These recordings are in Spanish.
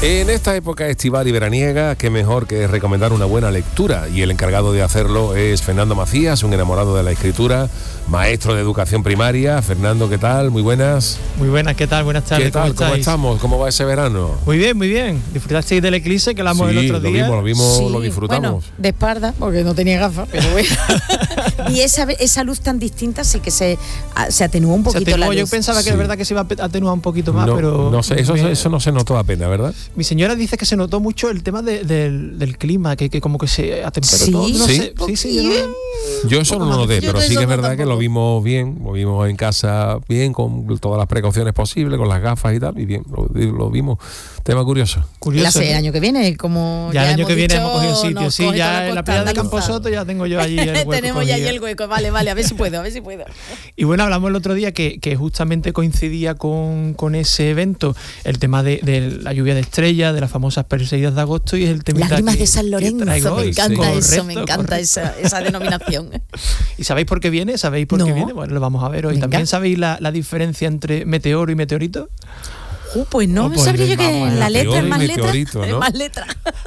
En esta época estival y veraniega, qué mejor que recomendar una buena lectura, y el encargado de hacerlo es Fernando Macías, un enamorado de la escritura, maestro de educación primaria. Fernando, ¿qué tal? Muy buenas. Muy buenas, ¿qué tal? Buenas tardes. ¿Qué tal? ¿Cómo estamos? ¿Cómo va ese verano? Muy bien, muy bien. ¿Disfrutasteis del eclipse que hablamos el otro día? Lo vimos, Sí, lo disfrutamos. bueno, de espalda, porque no tenía gafas, pero bueno. Y esa luz tan distinta sí que se atenuó un poquito la luz. Yo pensaba que es verdad que se iba a atenuar un poquito más, pero... No sé, eso no se notó apenas, ¿verdad? Mi señora dice que se notó mucho el tema del clima, que como que se atemperó todo. No sé. Yo eso no lo noté, pero sí que es verdad que lo vimos bien, lo vimos en casa bien, con todas las precauciones posibles, con las gafas y tal, y bien, lo vimos. Tema curioso. El año que viene, como ya el año que viene dicho, hemos cogido sitio, sí, ya en la playa de Camposoto ya tengo yo allí el hueco. Tenemos ya ahí el hueco, vale, a ver si puedo. Y bueno, hablamos el otro día que justamente coincidía con ese evento, el tema de la lluvia de estrellas, de las famosas Perseidas de agosto, y es el tema Lágrimas de San Lorenzo, me encanta eso, me encanta correcto. esa denominación. ¿Y sabéis por qué viene? Bueno, lo vamos a ver hoy. Venga. ¿También sabéis la diferencia entre meteoro y meteorito? Pues no, pues sabría yo que vamos, la letra es más letra. Meteorito, ¿no? Es más letra.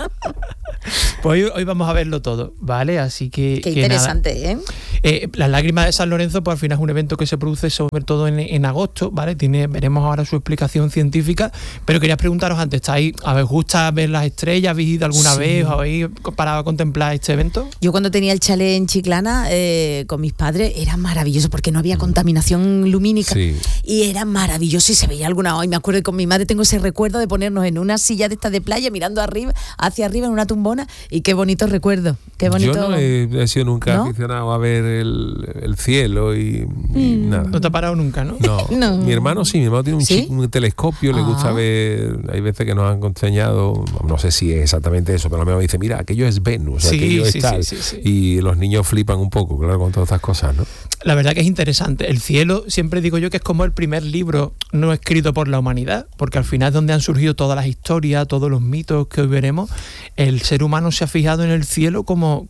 Pues hoy vamos a verlo todo, ¿vale? Así que... Qué interesante, nada. Las lágrimas de San Lorenzo, pues al final es un evento que se produce sobre todo en agosto, ¿vale? Veremos ahora su explicación científica, pero quería preguntaros antes, ¿os gusta ver las estrellas? ¿Habéis ido alguna vez? ¿Os habéis parado a contemplar este evento? Yo cuando tenía el chalet en Chiclana con mis padres era maravilloso porque no había contaminación lumínica y era maravilloso y se veía alguna hoy. Me acuerdo que con mi madre tengo ese recuerdo de ponernos en una silla de estas de playa mirando hacia arriba en una tumbona, y qué bonito recuerdo. Qué bonito. Yo no he sido nunca aficionado a ver el cielo y nada. ¿No te ha parado nunca, no? No. Mi hermano tiene un telescopio, le gusta ver, hay veces que nos han enseñado, no sé si es exactamente eso, pero a lo mejor dice, mira, aquello es Venus, aquello es tal. Sí. Y los niños flipan un poco, claro, con todas estas cosas, ¿no? La verdad que es interesante. El cielo, siempre digo yo que es como el primer libro no escrito por la humanidad, porque al final es donde han surgido todas las historias, todos los mitos que hoy veremos. El ser humano se ha fijado en el cielo como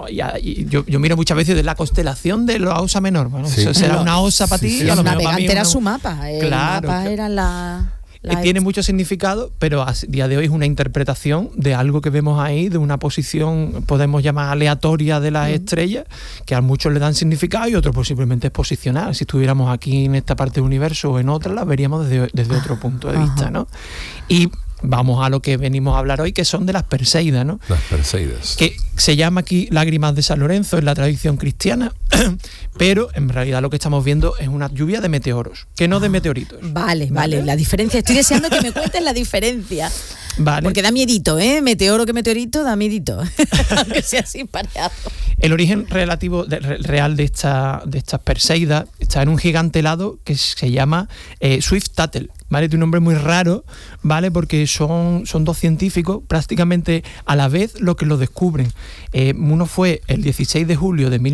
yo miro muchas veces de la constelación de la Osa Menor. Bueno, eso será una osa para ti. Sí. Los navegantes era su mapa. Claro, el mapa era la tiene mucho significado, pero a día de hoy es una interpretación de algo que vemos ahí, de una posición, podemos llamar aleatoria de las estrellas, que a muchos le dan significado y otros pues simplemente es posicional. Si estuviéramos aquí en esta parte del universo o en otra, la veríamos desde otro punto de vista, ¿no? Y vamos a lo que venimos a hablar hoy, que son de las Perseidas, ¿no? Las Perseidas. Que se llama aquí lágrimas de San Lorenzo en la tradición cristiana, pero en realidad lo que estamos viendo es una lluvia de meteoros, que no de meteoritos. Vale. La diferencia. Estoy deseando que me cuentes la diferencia. Vale. Porque da miedito, ¿eh? Meteoro que meteorito da miedito. Aunque sea así pareado. El origen real de estas Perseidas está en un gigante helado que se llama Swift-Tuttle, ¿vale? Tiene un nombre muy raro, ¿vale? Porque son dos científicos prácticamente a la vez los que lo descubren. Uno fue el 16 de julio de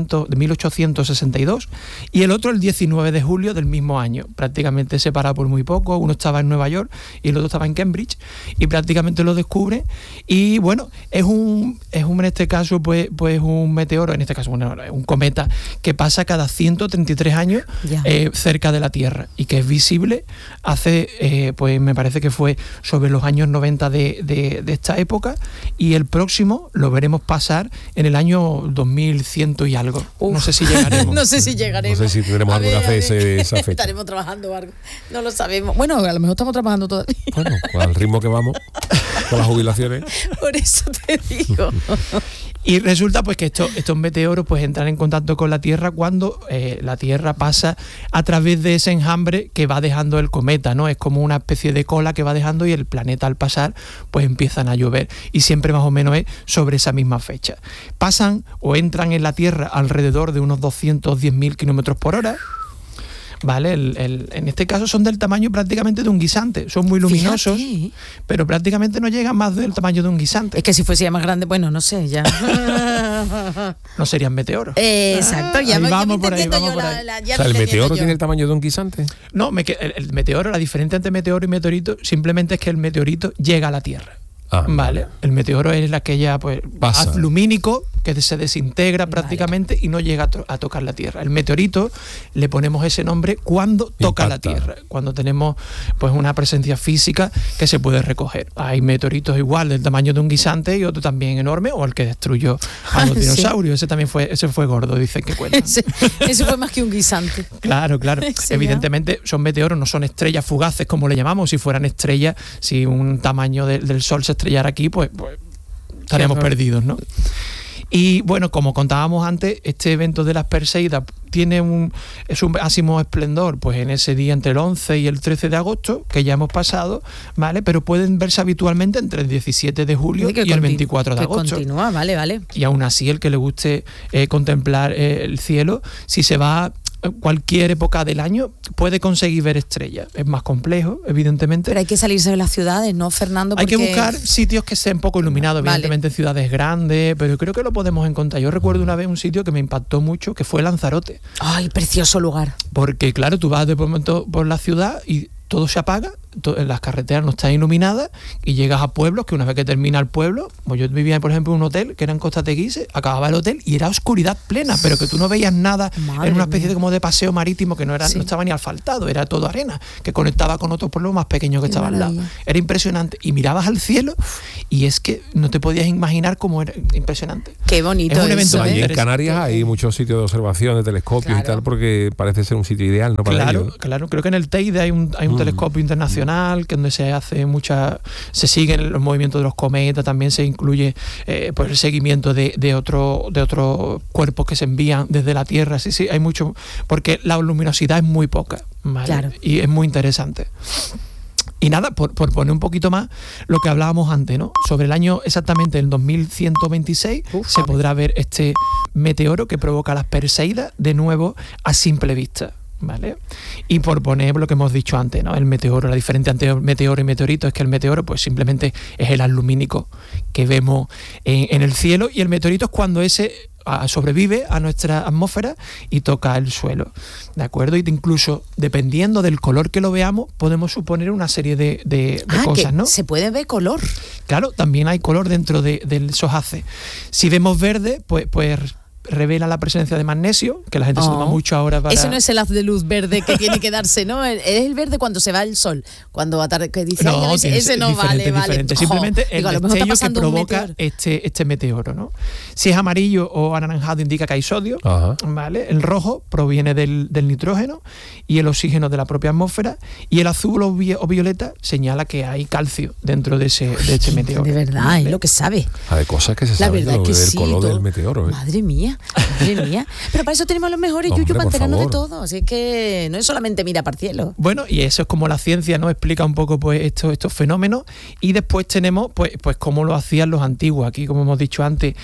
1862 y el otro el 19 de julio del mismo año, prácticamente separado por muy poco. Uno estaba en Nueva York y el otro estaba en Cambridge, y prácticamente lo descubre. Y bueno, es un en este caso pues un meteoro, en este caso un cometa que pasa cada 133 años cerca de la Tierra y que es visible hace pues me parece que fue sobre los años 90 de esta época, y el próximo lo veremos pasar en el año 2100 y algo. No sé si llegaremos. No sé si tendremos algo que hacer esa fecha. Estaremos trabajando algo. No lo sabemos. Bueno, a lo mejor estamos trabajando todavía. Bueno, al ritmo que vamos con las jubilaciones. Por eso te digo. Y resulta pues que estos meteoros pues entran en contacto con la Tierra cuando la Tierra pasa a través de ese enjambre que va dejando el cometa, ¿no? Es como una especie de cola que va dejando, y el planeta al pasar pues empiezan a llover, y siempre más o menos es sobre esa misma fecha. Pasan o entran en la Tierra alrededor de unos 210.000 kilómetros por hora. ¿Vale? En este caso son del tamaño prácticamente de un guisante. Son muy luminosos, pero prácticamente no llegan más del tamaño de un guisante. Es que si fuese ya más grande, bueno, no sé, ya. No serían meteoros. Exacto, ya vamos por ahí. O sea, ¿el meteoro tiene el tamaño de un guisante? No, el meteoro, la diferencia entre meteoro y meteorito simplemente es que el meteorito llega a la Tierra. ¿vale? El meteoro es aquella haz lumínico que se desintegra prácticamente y no llega a tocar la Tierra. El meteorito le ponemos ese nombre cuando toca la Tierra, cuando tenemos pues una presencia física que se puede recoger. Hay meteoritos igual del tamaño de un guisante y otro también enorme, o el que destruyó a los dinosaurios. Ese fue gordo, dicen que cuentan. Ese fue más que un guisante. Claro. Evidentemente son meteoros, no son estrellas fugaces como le llamamos. Si fueran estrellas, si un tamaño del Sol se estrellara aquí, pues estaríamos perdidos, ¿no? Y bueno, como contábamos antes, este evento de las Perseidas es un máximo esplendor pues en ese día entre el 11 y el 13 de agosto, que ya hemos pasado, ¿vale? Pero pueden verse habitualmente entre el 17 de julio y el 24 de agosto. Continúa, vale. Y aún así, el que le guste contemplar el cielo, si se va cualquier época del año, puede conseguir ver estrellas. Es más complejo, evidentemente. Pero hay que salirse de las ciudades, ¿no, Fernando? Hay que buscar sitios que estén poco iluminados, evidentemente en ciudades grandes, pero creo que lo podemos encontrar. Yo recuerdo una vez un sitio que me impactó mucho, que fue Lanzarote. ¡Ay, precioso lugar! Porque claro, tú vas de momento por la ciudad y todo se apaga, las carreteras no están iluminadas y llegas a pueblos que una vez que termina el pueblo, pues yo vivía por ejemplo en un hotel que era en Costa Teguise, acababa el hotel y era oscuridad plena, pero que tú no veías nada. Era una especie como de paseo marítimo que no estaba ni asfaltado, era todo arena, que conectaba con otros pueblos más pequeños que estaban al lado. Era impresionante y mirabas al cielo y es que no te podías imaginar cómo era impresionante. Qué bonito. Es un evento allí en Canarias hay muchos sitios de observación de telescopios y tal, porque parece ser un sitio ideal, ¿no? Para ello, ¿no? Claro, creo que en el Teide hay un telescopio internacional que donde se siguen los movimientos de los cometas, también se incluye pues el seguimiento de otros cuerpos que se envían desde la Tierra. Sí, hay mucho, porque la luminosidad es muy poca, ¿vale? Claro. Y es muy interesante. Y nada, por poner un poquito más lo que hablábamos antes, ¿no? Sobre el año exactamente el 2126 se podrá ver este meteoro que provoca las Perseidas de nuevo a simple vista, ¿vale? Y por poner lo que hemos dicho antes, ¿no? El meteoro, la diferencia entre meteoro y meteorito es que el meteoro pues simplemente es el haz lumínico que vemos en el cielo, y el meteorito es cuando ese sobrevive a nuestra atmósfera y toca el suelo, ¿de acuerdo? Y incluso dependiendo del color que lo veamos podemos suponer una serie de cosas, ¿no? Se puede ver color. Claro, también hay color dentro de esos haces. Si vemos verde, pues revela la presencia de magnesio, que la gente se toma mucho ahora para... Eso no es el haz de luz verde que tiene que darse, ¿no? Es el verde cuando se va el sol, cuando que dice, no, ese no vale. Simplemente el destello que provoca este meteoro, ¿no? Si es amarillo o anaranjado indica que hay sodio, ¿vale? El rojo proviene del nitrógeno y el oxígeno de la propia atmósfera, y el azul o violeta señala que hay calcio dentro de este meteoro. De verdad, ¿vale? Es lo que sabe. Hay cosas que se saben del color del meteoro. Madre mía. Pero para eso tenemos los mejores Yuyu para enterarnos de todo. Así que no es solamente mira para el cielo. Bueno, y eso es como la ciencia nos explica un poco pues estos fenómenos. Y después tenemos pues cómo lo hacían los antiguos. Aquí, como hemos dicho antes,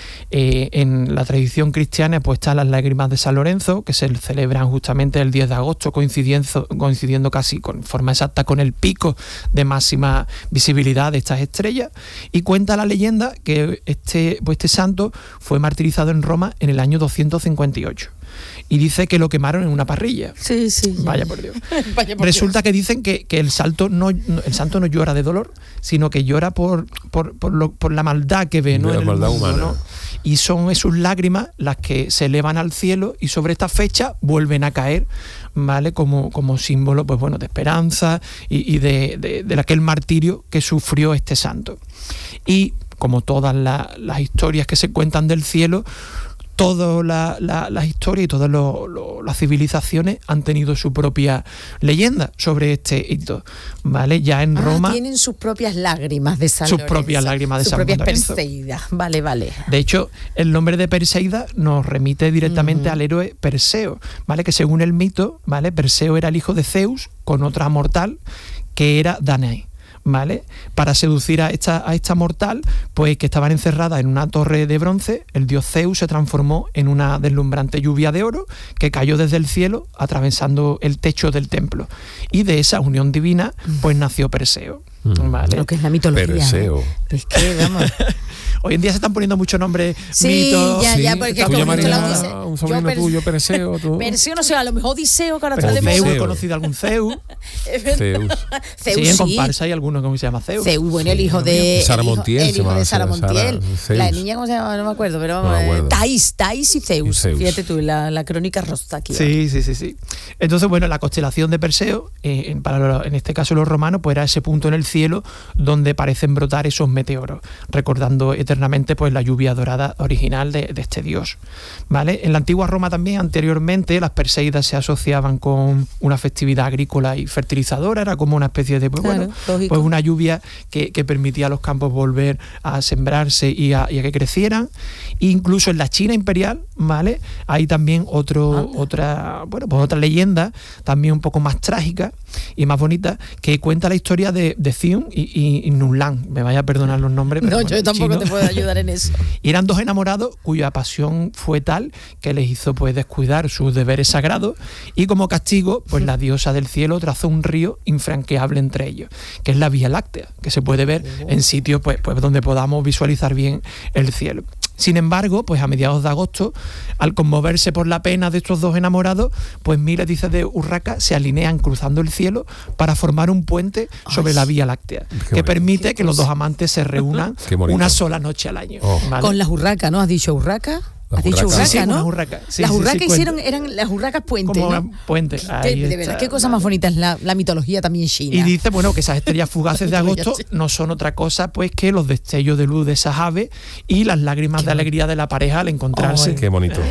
en la tradición cristiana pues están las lágrimas de San Lorenzo, que se celebran justamente el 10 de agosto, coincidiendo casi con forma exacta con el pico de máxima visibilidad de estas estrellas. Y cuenta la leyenda que este santo fue martirizado en Roma en el año 258. Y dice que lo quemaron en una parrilla. Sí. Vaya por Dios. Resulta que dicen que el santo no llora de dolor, sino que llora por la maldad que ve, ¿no? La maldad humana. ¿no? Y son sus lágrimas las que se elevan al cielo y sobre esta fecha vuelven a caer, ¿vale? Como símbolo, pues bueno, de esperanza y de aquel martirio que sufrió este santo. Y como todas las historias que se cuentan del cielo, todas las historias y todas las civilizaciones han tenido su propia leyenda sobre este hito, ¿vale? Ya en Roma tienen sus propias lágrimas de San Lorenzo. Sus propias lágrimas de San Lorenzo. Sus propias Perseidas. Vale. De hecho, el nombre de Perseida nos remite directamente al héroe Perseo, ¿vale? Que según el mito, ¿vale? Perseo era el hijo de Zeus con otra mortal que era Danae, ¿vale? Para seducir a esta mortal, pues que estaban encerradas en una torre de bronce, el dios Zeus se transformó en una deslumbrante lluvia de oro que cayó desde el cielo atravesando el techo del templo, y de esa unión divina pues nació Perseo, ¿vale? Lo que es la mitología. Perseo. Es que, vamos... Hoy en día se están poniendo muchos nombres, sí, mitos. Ya, porque ¿Tú llamarías a un sobrino tuyo Perseo? Perseo, no sé, a lo mejor Odiseo, que ahora está de moda. Zeus, he conocido algún Zeus. Zeus, sí, en comparsa hay algunos que se llama Zeus. Zeus, bueno, el hijo de Sara Montiel. El hijo de Sara Montiel. La niña, ¿cómo se llama? No me acuerdo, pero vamos. Thais y Zeus. Fíjate tú, la crónica rosta aquí. Sí. Entonces, bueno, la constelación de Perseo, en este caso los romanos, pues era ese punto en el cielo donde parecen brotar esos meteoros, recordando eternamente pues la lluvia dorada original de este dios, ¿vale? En la antigua Roma también, anteriormente, las Perseidas se asociaban con una festividad agrícola y fertilizadora, era como una especie de, pues una lluvia que permitía a los campos volver a sembrarse y a que crecieran. E incluso en la China imperial, ¿vale? Hay también otra leyenda, también un poco más trágica y más bonita, que cuenta la historia de Ziun y Nunlan. Me vaya a perdonar los nombres. Pero yo tampoco te puedo ayudar en eso. Y eran dos enamorados cuya pasión fue tal que les hizo pues descuidar sus deberes sagrados, y como castigo pues la diosa del cielo trazó un río infranqueable entre ellos, que es la Vía Láctea, que se puede ver en sitios pues donde podamos visualizar bien el cielo. Sin embargo, pues a mediados de agosto, al conmoverse por la pena de estos dos enamorados, pues miles, dice, de urracas se alinean cruzando el cielo para formar un puente sobre la Vía Láctea, que permite que los dos amantes se reúnan una sola noche al año. ¿Vale? Con las urracas, ¿no? ¿Has dicho urraca? ¿Has dicho urraca, sí, no? Urraca. Sí, las urracas eran las urracas puente, como ¿no? Puente. De verdad, qué cosa más bonita es la mitología también china. Y dice, bueno, que esas estrellas fugaces de agosto no son otra cosa pues que los destellos de luz de esas aves y las lágrimas de alegría de la pareja al encontrarse. Qué bonito.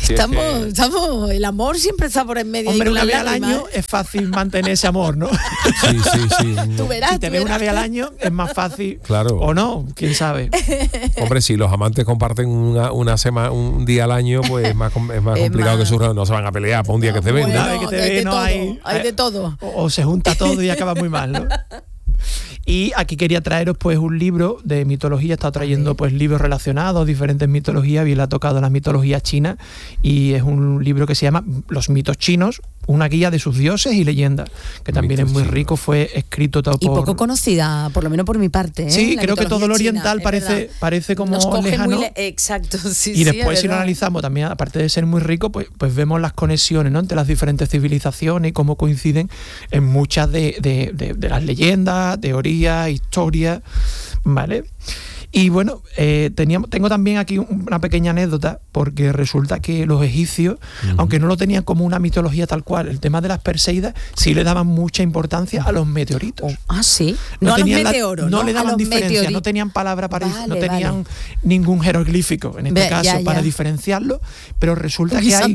Estamos, el amor siempre está por en medio. Hombre, una vez al año es fácil mantener ese amor, ¿no? Sí. Tú verás. Si te ves una vez al año es más fácil. Claro. O no, quién sabe. Hombre, si los amantes comparten una semana, un día al año, pues es más complicado que no se van a pelear por un día que te ven. Hay de todo. O se junta todo y acaba muy mal, ¿no? Y aquí quería traeros pues un libro de mitología. He estado trayendo pues libros relacionados, diferentes mitologías. Bien, le ha tocado la mitología china, y es un libro que se llama Los mitos chinos, una guía de sus dioses y leyendas, que también es muy rico. Fue escrito todo y poco conocida, por lo menos por mi parte. Sí, creo que todo lo oriental parece como lejano. Exacto, sí. Y después, si lo analizamos también, aparte de ser muy rico, pues vemos las conexiones, ¿no?, entre las diferentes civilizaciones y cómo coinciden en muchas de las leyendas, teorías, historia, ¿vale? Y bueno, tengo también aquí una pequeña anécdota, porque resulta que los egipcios, aunque no lo tenían como una mitología tal cual, el tema de las Perseidas sí le daban mucha importancia a los meteoritos. Sí. No a los meteoros, no le daban diferencia, no tenían palabra para no tenían ningún jeroglífico en este caso para diferenciarlo, pero resulta que hay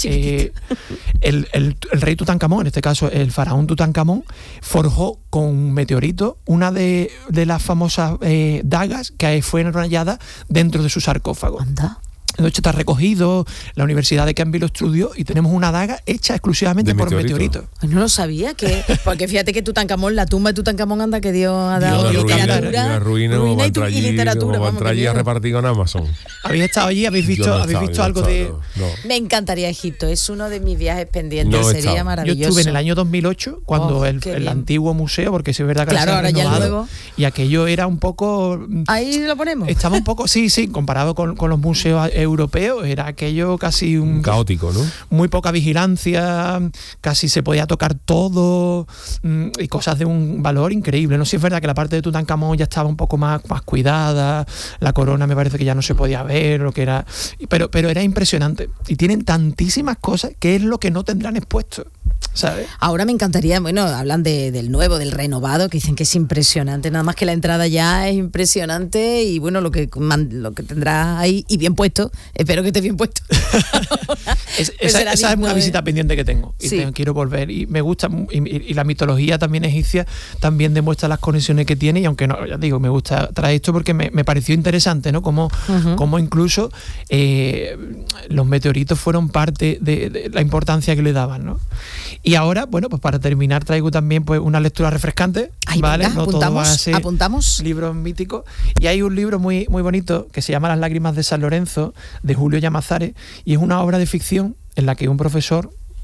el rey Tutankamón, en este caso el faraón Tutankamón, forjó con un meteorito una de las famosas dagas que fue enrollada dentro de su sarcófago. Anda. De hecho, está recogido, la Universidad de Cambridge lo estudió, y tenemos una daga hecha exclusivamente por meteoritos. No lo sabía, porque fíjate que Tutankamón, la tumba de Tutankamón, anda que Dios ha dado literatura, ruina y literatura. Van a allí a repartir con Amazon. ¿Habéis estado allí? ¿Habéis visto algo de...? No. Me encantaría Egipto, es uno de mis viajes pendientes, sería maravilloso. Yo estuve en el año 2008, cuando el antiguo museo, porque es verdad que ahora ya luego... y aquello era un poco... Ahí lo ponemos. Estaba un poco, sí, comparado con los museos europeos, era aquello casi un caótico, ¿no? Muy poca vigilancia, casi se podía tocar todo, y cosas de un valor increíble. No sé si es verdad que la parte de Tutankamón ya estaba un poco más cuidada, la corona me parece que ya no se podía ver, lo que era, pero era impresionante, y tienen tantísimas cosas que es lo que no tendrán expuesto, ¿sabes? Ahora me encantaría, bueno, hablan del nuevo, del renovado, que dicen que es impresionante, nada más que la entrada ya es impresionante, y bueno, lo que tendrás ahí, y bien puesto, espero que esté bien puesto. esa es una visita pendiente que tengo, y quiero volver, y me gusta, y la mitología también egipcia también demuestra las conexiones que tiene, y aunque no, ya digo, me gusta traer esto porque me pareció interesante, ¿no? Como incluso los meteoritos fueron parte de la importancia que le daban, ¿no? Y ahora, bueno, pues para terminar traigo también pues una lectura refrescante. ¿Vale? Venga, apuntamos. Libros míticos. Y hay un libro muy, muy bonito que se llama Las lágrimas de San Lorenzo, de Julio Llamazares, y es una obra de ficción en la que un profesor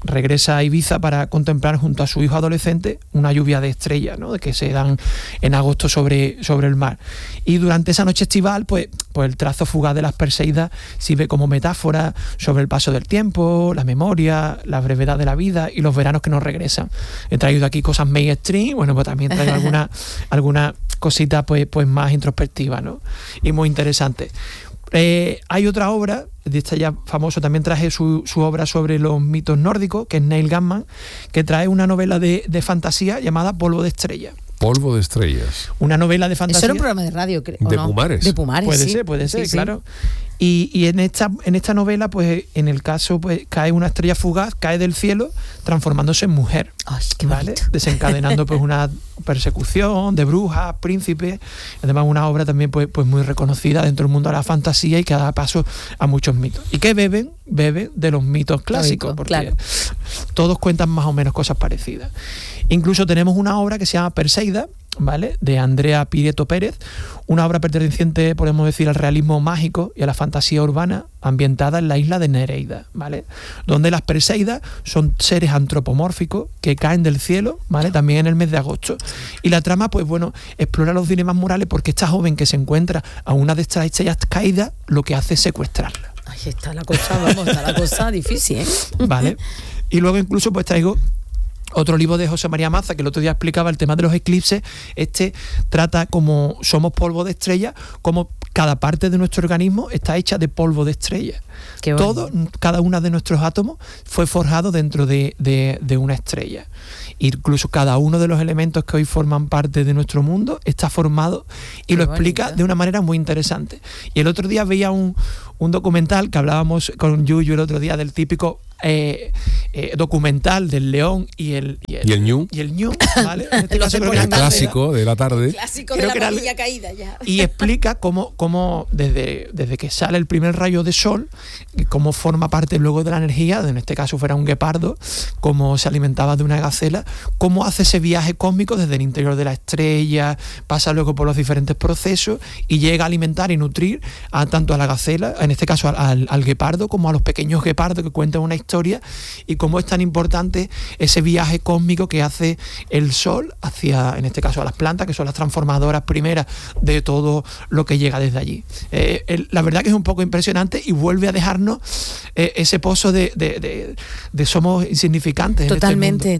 regresa a Ibiza para contemplar junto a su hijo adolescente una lluvia de estrellas, ¿no?, de que se dan en agosto sobre el mar. Y durante esa noche estival, pues el trazo fugaz de las Perseidas sirve como metáfora sobre el paso del tiempo, la memoria, la brevedad de la vida y los veranos que nos regresan. He traído aquí cosas mainstream, bueno, pues también traigo alguna cosita pues más introspectiva, ¿no?, y muy interesante. Hay otra obra, de esta ya famoso, también traje su obra sobre los mitos nórdicos, que es Neil Gaiman, que trae una novela de fantasía llamada Polvo de estrellas. Polvo de estrellas. Una novela de fantasía. Eso era un programa de radio, creo. De Pumares. De Pumares, puede ser, claro. Y en esta novela, pues en el caso, pues cae una estrella fugaz, cae del cielo, transformándose en mujer. Ay, qué bonito. Desencadenando pues una persecución de brujas, príncipes. Además, una obra también pues muy reconocida dentro del mundo de la fantasía y que da paso a muchos mitos. ¿Y qué beben? Beben de los mitos clásicos, porque todos cuentan más o menos cosas parecidas. Incluso tenemos una obra que se llama Perseida, ¿vale?, de Andrea Pireto Pérez, una obra perteneciente, podemos decir, al realismo mágico y a la fantasía urbana, ambientada en la isla de Nereida, ¿vale?, donde las Perseidas son seres antropomórficos que caen del cielo, ¿vale?, también en el mes de agosto. Y la trama, pues bueno, explora los dilemas morales porque esta joven que se encuentra a una de estas estrellas caídas, lo que hace es secuestrarla. Ay, está la cosa difícil, ¿eh? Vale. Y luego incluso pues traigo otro libro de José María Maza, que el otro día explicaba el tema de los eclipses. Este trata como somos polvo de estrella, como cada parte de nuestro organismo está hecha de polvo de estrella. Cada uno de nuestros átomos fue forjado dentro de una estrella. Incluso cada uno de los elementos que hoy forman parte de nuestro mundo está formado y lo explica de una manera muy interesante. Y el otro día veía un documental que hablábamos con Yuyu el otro día del típico documental del león y el ñu, ¿vale? En este caso, el clásico de la tarde. El clásico de la parrilla caída ya. Y explica cómo desde que sale el primer rayo de sol, cómo forma parte luego de la energía, en este caso fuera un guepardo, cómo se alimentaba de una gacela, cómo hace ese viaje cósmico desde el interior de la estrella, pasa luego por los diferentes procesos y llega a alimentar y nutrir tanto a la gacela, en este caso al guepardo, como a los pequeños guepardos que cuentan una historia, y cómo es tan importante ese viaje cósmico que hace el sol hacia, en este caso, a las plantas, que son las transformadoras primeras de todo lo que llega desde allí. La verdad que es un poco impresionante y vuelve a dejarnos ese pozo de somos insignificantes. Totalmente,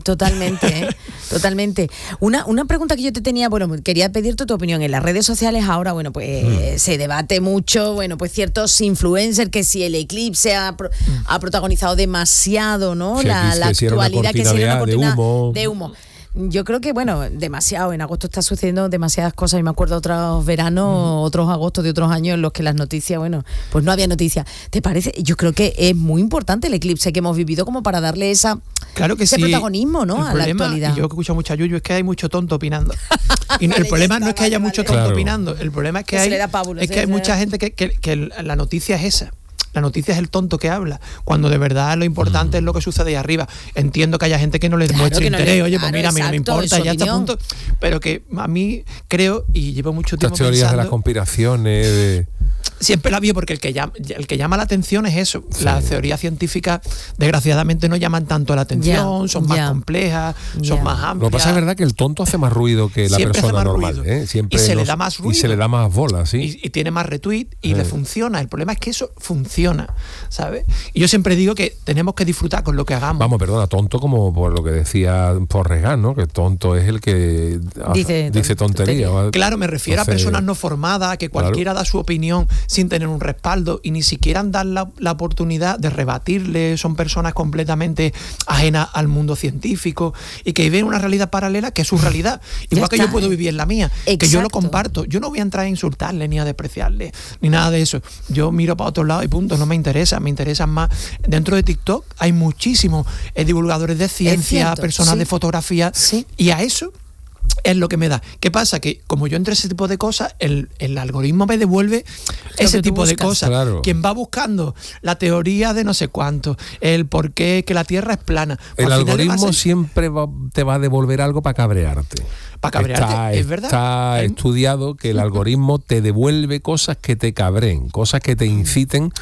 totalmente. Una pregunta que yo te tenía, bueno, quería pedirte tu opinión. En las redes sociales ahora, bueno, pues se debate mucho, bueno, pues ciertos influencers, que si el eclipse ha protagonizado demasiado, ¿no? Sí, la actualidad, que si era una cortina de humo. Yo creo que, bueno, demasiado. En agosto está sucediendo demasiadas cosas y me acuerdo otros veranos, otros agostos de otros años en los que las noticias, bueno, pues no había noticias. ¿Te parece? Yo creo que es muy importante el eclipse que hemos vivido como para darle ese protagonismo, ¿no? A la actualidad. Y yo escucho mucho a Yuyu, es que hay mucho tonto opinando. Y el problema no es que haya mucho tonto opinando, el problema es que hay mucha gente que la noticia es esa. La noticia es el tonto que habla, cuando de verdad lo importante es lo que sucede ahí arriba. Entiendo que haya gente que no les muestre interés, oye, pues mira, a mí no me importa, ya está a punto. Pero que a mí creo, y llevo mucho tiempo pensando... Las teorías de las conspiraciones... Siempre la vi, porque el que llama la atención es eso. Sí. Las teorías científicas, desgraciadamente, no llaman tanto la atención, son más complejas, son más amplias. Lo que pasa es verdad que el tonto hace más ruido que la persona normal. Siempre y se le da más ruido. Y se le da más bola, ¿sí? Y tiene más retweet y le funciona. El problema es que eso funciona, ¿sabes? Y yo siempre digo que tenemos que disfrutar con lo que hagamos. Vamos, perdona, tonto como por lo que decía Porregan, ¿no? Que tonto es el que dice tontería. Claro, me refiero a personas no formadas, que cualquiera da su opinión sin tener un respaldo y ni siquiera dan la oportunidad de rebatirle. Son personas completamente ajenas al mundo científico y que viven una realidad paralela que es su realidad, igual que yo puedo vivir en la mía. Exacto. Que yo lo comparto. Yo no voy a entrar a insultarle ni a despreciarle ni nada de eso. Yo miro para otro lado y punto, no me interesa. Me interesan más. Dentro de TikTok hay muchísimos divulgadores de ciencia, personas de fotografía, y a eso es lo que me da. ¿Qué pasa? Que como yo entre ese tipo de cosas, el algoritmo me devuelve ese tipo de cosas. Claro. Quien va buscando la teoría de no sé cuánto, el por qué que la Tierra es plana. El algoritmo siempre te va a devolver algo para cabrearte. Para cabrearte, es verdad. Está estudiado que el algoritmo te devuelve cosas que te cabreen, cosas que te inciten.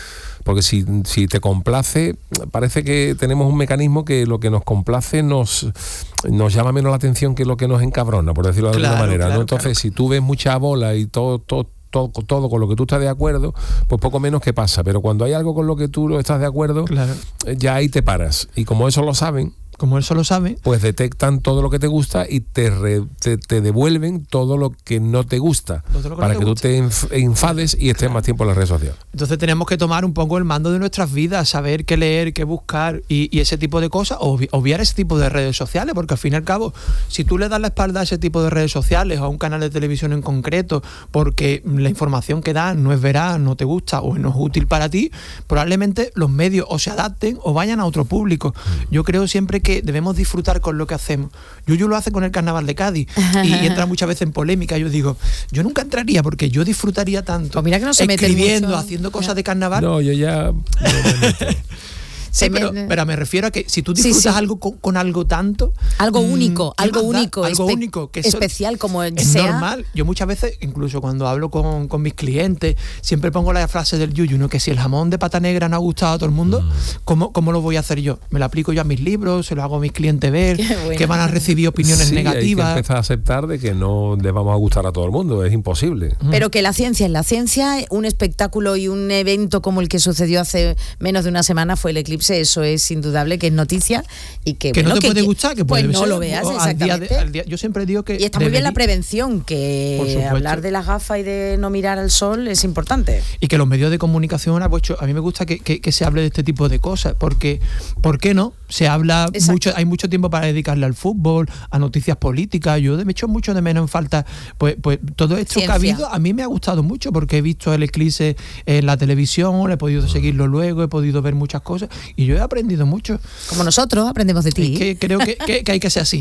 porque si te complace, parece que tenemos un mecanismo que lo que nos complace nos llama menos la atención que lo que nos encabrona, por decirlo de alguna manera, ¿no? Entonces, si tú ves mucha bola y todo con lo que tú estás de acuerdo, pues poco menos que pasa. Pero cuando hay algo con lo que tú no estás de acuerdo, ya ahí te paras. Y como eso lo saben, pues detectan todo lo que te gusta y te devuelven todo lo que no te gusta, para que tú te enfades y estés más tiempo en las redes sociales. Entonces tenemos que tomar un poco el mando de nuestras vidas, saber qué leer, qué buscar y ese tipo de cosas, obviar ese tipo de redes sociales, porque al fin y al cabo, si tú le das la espalda a ese tipo de redes sociales o a un canal de televisión en concreto, porque la información que dan no es veraz, no te gusta o no es útil para ti, probablemente los medios o se adapten o vayan a otro público. Yo creo siempre que debemos disfrutar con lo que hacemos. Yuyu lo hace con el Carnaval de Cádiz y entra muchas veces en polémica. Yo digo, yo nunca entraría porque yo disfrutaría tanto. Pues mira que no se escribiendo, haciendo cosas de carnaval. No, yo ya... Sí, pero me refiero a que si tú disfrutas algo con algo tanto... Algo único, que especial como es sea. Normal. Yo muchas veces, incluso cuando hablo con mis clientes, siempre pongo la frase del Yuyu, ¿no? Que si el jamón de pata negra no ha gustado a todo el mundo, ¿cómo lo voy a hacer yo? Me lo aplico yo a mis libros, se lo hago a mis clientes ver, que van a recibir opiniones negativas. Hay que empezar a aceptar de que no le vamos a gustar a todo el mundo, es imposible. Pero que la ciencia es la ciencia, un espectáculo y un evento como el que sucedió hace menos de una semana fue el eclipse. Eso es indudable que es noticia y que no te puede gustar, que pues puede no ser, lo veas exactamente. Yo siempre digo que y está muy bien la prevención, que hablar de las gafas y de no mirar al sol es importante. Y que los medios de comunicación, pues, a mí me gusta que se hable de este tipo de cosas, porque ¿por qué no? Se habla mucho, hay mucho tiempo para dedicarle al fútbol, a noticias políticas. Yo me echo mucho de menos en falta pues todo esto que ha habido. A mí me ha gustado mucho porque he visto el eclipse en la televisión, he podido seguirlo luego, he podido ver muchas cosas y yo he aprendido mucho. Como nosotros aprendemos de ti. Es que creo que hay que ser así.